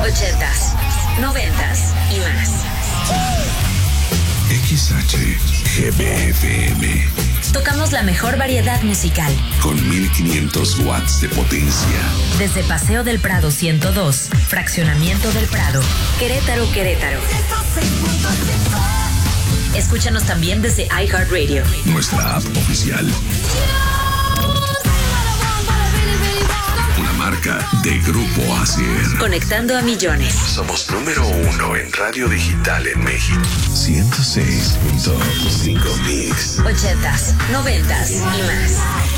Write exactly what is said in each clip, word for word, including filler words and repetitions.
ochentas, noventas y más. X H G B F M. Tocamos la mejor variedad musical. Con mil quinientos watts de potencia. Desde Paseo del Prado ciento dos, Fraccionamiento del Prado, Querétaro, Querétaro. Escúchanos también desde iHeartRadio. Nuestra app oficial. Una marca de Grupo Asier. Conectando a millones. Somos número uno en radio digital en México. ciento seis punto cinco Mix. Ochentas, noventas y más.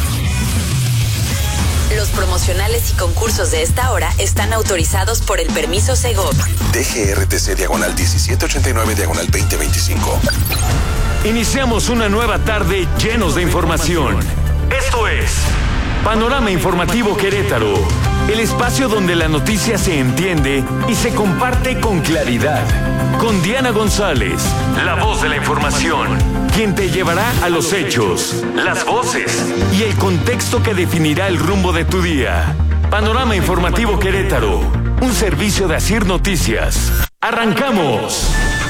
Los promocionales y concursos de esta hora están autorizados por el permiso Segov. D G R T C diagonal diecisiete ochenta y nueve diagonal veinte veinticinco. Iniciamos una nueva tarde llenos de información. Esto es Panorama Informativo Querétaro, el espacio donde la noticia se entiende y se comparte con claridad. Con Diana González, la voz de la información, quien te llevará a los hechos, las voces y el contexto que definirá el rumbo de tu día. Panorama Informativo Querétaro, un servicio de Asier Noticias. ¡Arrancamos!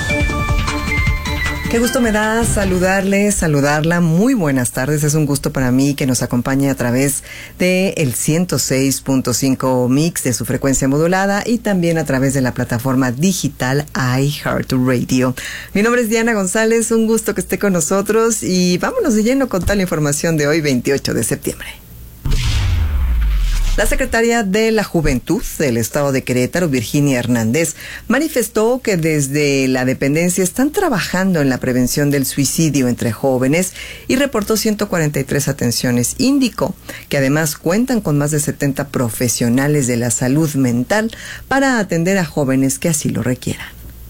Qué gusto me da saludarle, saludarla. Muy buenas tardes. Es un gusto para mí que nos acompañe a través de el ciento seis punto cinco Mix de su frecuencia modulada y también a través de la plataforma digital iHeartRadio. Mi nombre es Diana González. Un gusto que esté con nosotros y vámonos de lleno con toda la información de hoy, veintiocho de septiembre. La secretaria de la Juventud del Estado de Querétaro, Virginia Hernández, manifestó que desde la dependencia están trabajando en la prevención del suicidio entre jóvenes y reportó ciento cuarenta y tres atenciones. Indicó que además cuentan con más de setenta profesionales de la salud mental para atender a jóvenes que así lo requieran.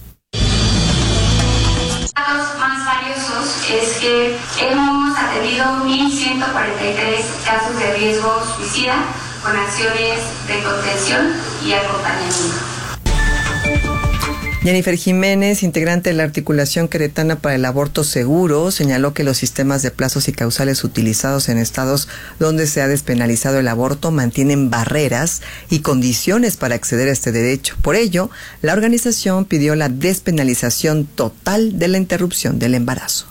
Datos más valiosos es que hemos atendido mil ciento cuarenta y tres casos de riesgo suicida con acciones de contención y acompañamiento. Jennifer Jiménez, integrante de la Articulación Queretana para el Aborto Seguro, señaló que los sistemas de plazos y causales utilizados en estados donde se ha despenalizado el aborto mantienen barreras y condiciones para acceder a este derecho. Por ello, la organización pidió la despenalización total de la interrupción del embarazo.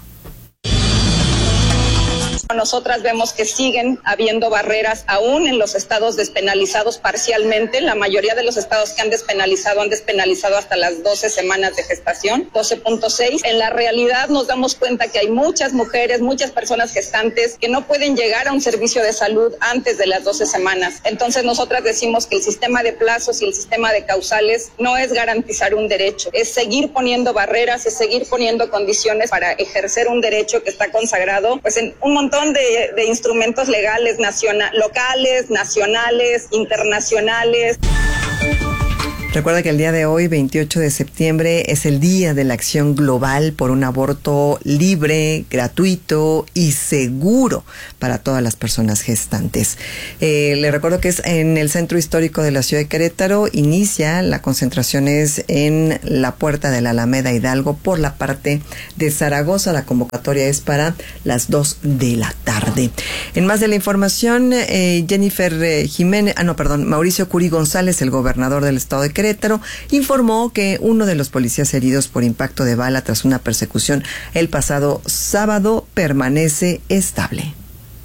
Nosotras vemos que siguen habiendo barreras aún en los estados despenalizados parcialmente. La mayoría de los estados que han despenalizado han despenalizado hasta las doce semanas de gestación, doce punto seis. En la realidad nos damos cuenta que hay muchas mujeres, muchas personas gestantes que no pueden llegar a un servicio de salud antes de las doce semanas. Entonces nosotras decimos que el sistema de plazos y el sistema de causales no es garantizar un derecho, es seguir poniendo barreras, es seguir poniendo condiciones para ejercer un derecho que está consagrado pues en un montón De, de instrumentos legales nacional, locales, nacionales, internacionales. Recuerda que el día de hoy, veintiocho de septiembre, es el Día de la Acción Global por un aborto libre, gratuito y seguro para todas las personas gestantes. Eh, le recuerdo que es en el Centro Histórico de la Ciudad de Querétaro. Inicia, la concentración es en la Puerta de la Alameda Hidalgo por la parte de Zaragoza. La convocatoria es para las dos de la tarde. En más de la información, eh, Jennifer eh, Jiménez, ah no, perdón, Mauricio Curi González, el gobernador del estado de Querétaro, Querétaro, informó que uno de los policías heridos por impacto de bala tras una persecución el pasado sábado permanece estable.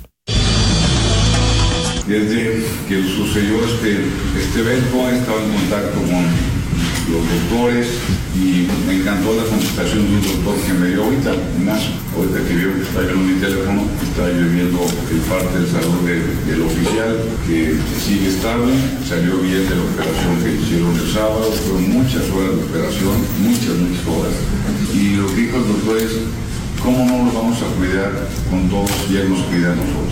Desde que sucedió este, este evento, he estado en contacto con los doctores y me encantó la contestación de un doctor que me dio ahorita, Ignacio, ahorita que vio que está yo en mi teléfono, está yo viendo el parte de salud de, del oficial, que sigue estable, salió bien de la operación que hicieron el sábado, fueron muchas horas de operación, muchas, muchas horas, y lo que dijo el doctor es, ¿cómo no nos vamos a cuidar con todos y él nos cuida a nosotros?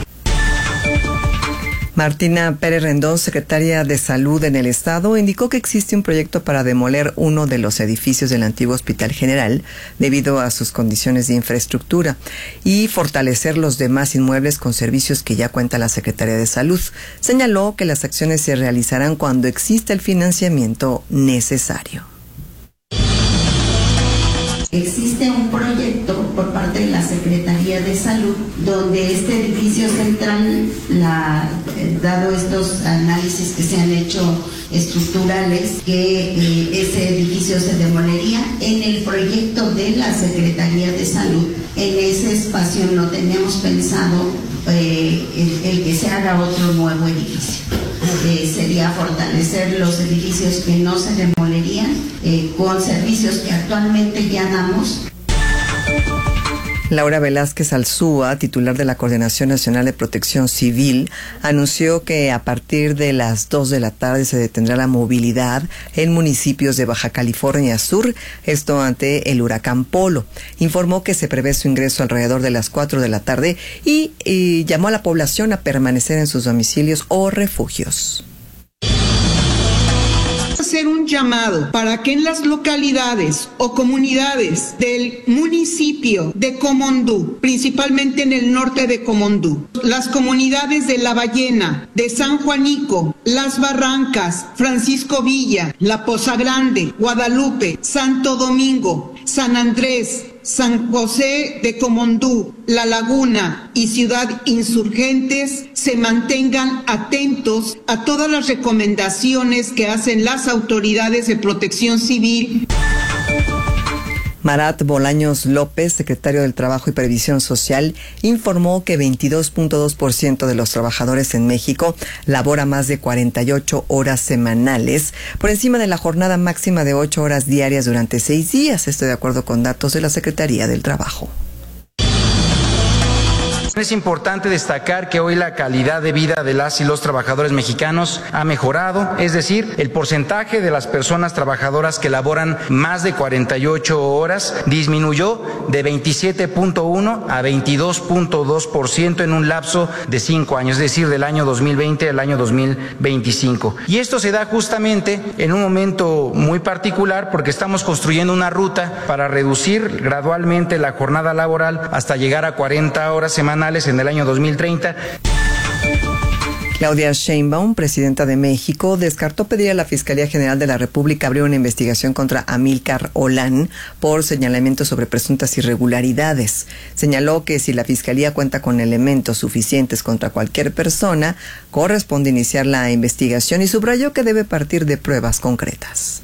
Martina Pérez Rendón, secretaria de Salud en el Estado, indicó que existe un proyecto para demoler uno de los edificios del antiguo Hospital General debido a sus condiciones de infraestructura y fortalecer los demás inmuebles con servicios que ya cuenta la Secretaría de Salud. Señaló que las acciones se realizarán cuando exista el financiamiento necesario. Existe un proyecto por parte de la Secretaría Secretaría de Salud, donde este edificio central, la, eh, dado estos análisis que se han hecho estructurales, que eh, ese edificio se demolería. En el proyecto de la Secretaría de Salud, en ese espacio no teníamos pensado eh, el, el que se haga otro nuevo edificio. Eh, sería fortalecer los edificios que no se demolerían eh, con servicios que actualmente ya damos. Laura Velázquez Alzúa, titular de la Coordinación Nacional de Protección Civil, anunció que a partir de las dos de la tarde se detendrá la movilidad en municipios de Baja California Sur, esto ante el huracán Polo. Informó que se prevé su ingreso alrededor de las cuatro de la tarde y, y llamó a la población a permanecer en sus domicilios o refugios. Hacer un llamado para que en las localidades o comunidades del municipio de Comondú, principalmente en el norte de Comondú, las comunidades de La Ballena, de San Juanico, Las Barrancas, Francisco Villa, La Poza Grande, Guadalupe, Santo Domingo, San Andrés, San José de Comondú, La Laguna y Ciudad Insurgentes se mantengan atentos a todas las recomendaciones que hacen las autoridades de protección civil. Marat Bolaños López, secretario del Trabajo y Previsión Social, informó que veintidós punto dos por ciento de los trabajadores en México labora más de cuarenta y ocho horas semanales, por encima de la jornada máxima de ocho horas diarias durante seis días. Esto de acuerdo con datos de la Secretaría del Trabajo. Es importante destacar que hoy la calidad de vida de las y los trabajadores mexicanos ha mejorado, es decir, el porcentaje de las personas trabajadoras que laboran más de cuarenta y ocho horas disminuyó de veintisiete punto uno a veintidós punto dos por ciento en un lapso de cinco años, es decir, del año dos mil veinte al año dos mil veinticinco. Y esto se da justamente en un momento muy particular porque estamos construyendo una ruta para reducir gradualmente la jornada laboral hasta llegar a cuarenta horas semanales en el año dos mil treinta. Claudia Sheinbaum, presidenta de México, descartó pedir a la Fiscalía General de la República abrir una investigación contra Amílcar Olán por señalamientos sobre presuntas irregularidades. Señaló que si la Fiscalía cuenta con elementos suficientes contra cualquier persona, corresponde iniciar la investigación y subrayó que debe partir de pruebas concretas.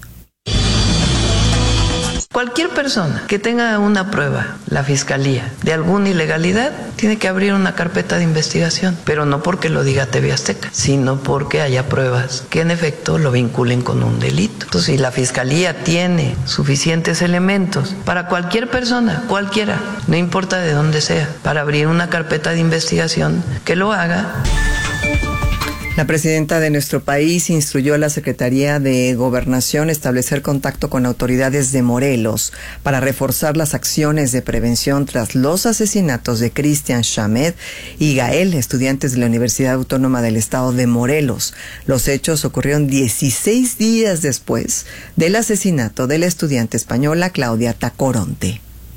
Cualquier persona que tenga una prueba, la Fiscalía, de alguna ilegalidad, tiene que abrir una carpeta de investigación, pero no porque lo diga T V Azteca, sino porque haya pruebas que en efecto lo vinculen con un delito. Entonces, si la Fiscalía tiene suficientes elementos para cualquier persona, cualquiera, no importa de dónde sea, para abrir una carpeta de investigación, que lo haga. La presidenta de nuestro país instruyó a la Secretaría de Gobernación establecer contacto con autoridades de Morelos para reforzar las acciones de prevención tras los asesinatos de Cristian Shamed y Gael, estudiantes de la Universidad Autónoma del Estado de Morelos. Los hechos ocurrieron dieciséis días después del asesinato de la estudiante española Claudia Tacoronte.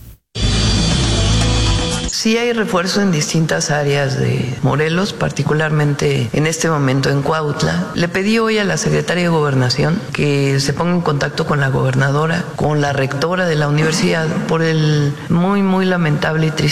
Sí hay refuerzo en distintas áreas de Morelos, particularmente en este momento en Cuautla. Le pedí hoy a la secretaria de Gobernación que se ponga en contacto con la gobernadora, con la rectora de la universidad, por el muy, muy lamentable y triste